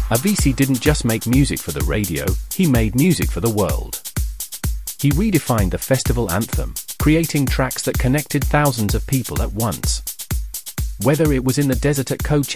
Avicii didn't just make music for the radio, he made music for the world. He redefined the festival anthem, creating tracks that connected thousands of people at once. Whether it was in the desert at Coachella,